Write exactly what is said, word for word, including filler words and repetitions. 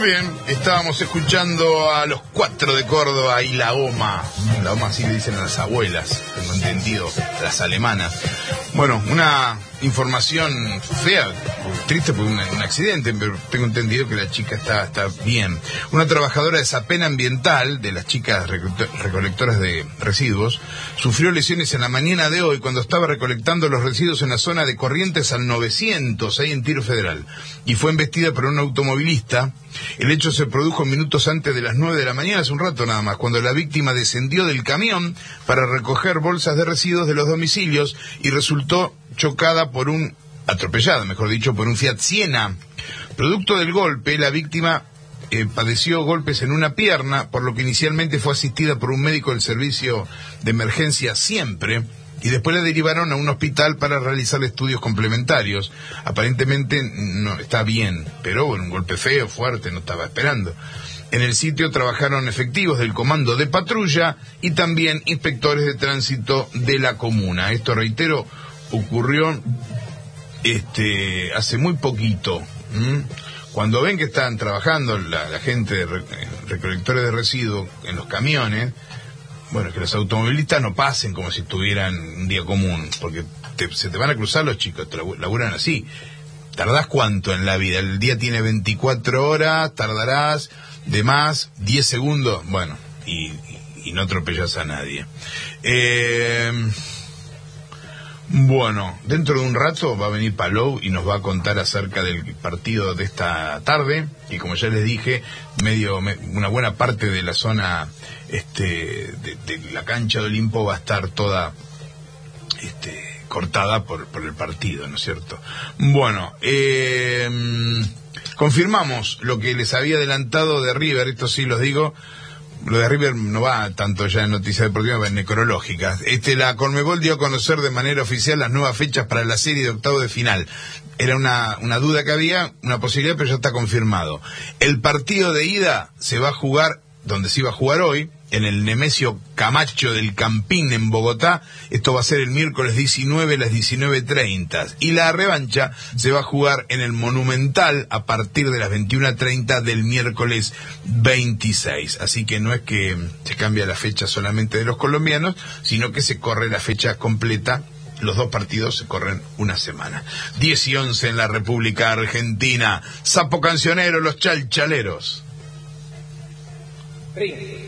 Muy bien, estábamos escuchando a los Cuatro de Córdoba y la OMA. La OMA así le dicen a las abuelas, tengo entendido, las alemanas. Bueno, una información fea, triste por un, un accidente, pero tengo entendido que la chica está, está bien. Una trabajadora de Sapena Ambiental, de las chicas recolectoras de residuos, sufrió lesiones en la mañana de hoy cuando estaba recolectando los residuos en la zona de Corrientes al novecientos, ahí en Tiro Federal, y fue embestida por un automovilista. El hecho se produjo minutos antes de las nueve de la mañana, hace un rato nada más, cuando la víctima descendió del camión para recoger bolsas de residuos de los domicilios y resultó chocada por un, atropellada, mejor dicho, por un Fiat Siena. Producto del golpe, la víctima eh, padeció golpes en una pierna, por lo que inicialmente fue asistida por un médico del servicio de emergencia Siempre, y después la derivaron a un hospital para realizar estudios complementarios. Aparentemente no está bien, pero bueno, un golpe feo, fuerte, no estaba esperando. En el sitio trabajaron efectivos del comando de patrulla y también inspectores de tránsito de la comuna. Esto, reitero, ocurrió este hace muy poquito. ¿Mm? Cuando ven que están trabajando la, la gente de re, recolectores de residuos en los camiones, bueno, que los automovilistas no pasen como si estuvieran un día común, porque te, se te van a cruzar los chicos, te laburan así. ¿Tardás cuánto en la vida? El día tiene veinticuatro horas, tardarás de más diez segundos, bueno, y, y no atropellas a nadie. Eh, bueno, dentro de un rato va a venir Palou y nos va a contar acerca del partido de esta tarde, y como ya les dije, medio me, una buena parte de la zona este de, de la cancha de Olimpo va a estar toda este cortada por, por el partido, ¿no es cierto? Bueno, eh, confirmamos lo que les había adelantado de River, esto sí los digo. Lo de River no va tanto ya en noticias deportivas, va en necrológicas. Este, la Conmebol dio a conocer de manera oficial las nuevas fechas para la serie de octavos de final. Era una, una duda que había, una posibilidad, pero ya está confirmado. El partido de ida se va a jugar, donde se iba a jugar hoy, en el Nemesio Camacho del Campín en Bogotá. Esto va a ser el miércoles diecinueve a las diecinueve treinta. Y la revancha se va a jugar en el Monumental a partir de las veintiuna treinta del miércoles veintiséis. Así que no es que se cambia la fecha solamente de los colombianos, sino que se corre la fecha completa. Los dos partidos se corren una semana. diez y once en la República Argentina. Sapo cancionero, los chalchaleros. Brinque.